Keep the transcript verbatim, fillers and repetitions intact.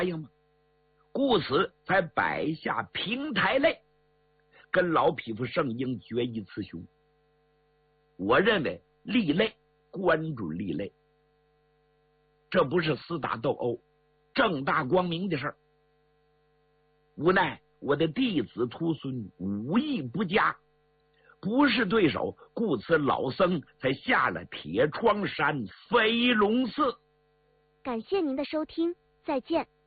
应吗？故此才摆下平台来，跟老匹夫圣婴决一雌雄。我认为立类，关准立类，这不是厮打斗殴，正大光明的事儿。无奈我的弟子徒孙武艺不佳，不是对手，故此老僧才下了铁窗山飞龙寺。 感谢您的收听，再见。